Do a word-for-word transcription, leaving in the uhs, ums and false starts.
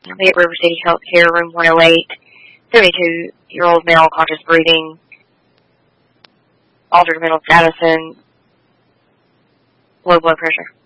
I'll be at River City Healthcare, room one oh eight, seventy-two-year-old male, conscious breathing, altered mental status, and low blood pressure.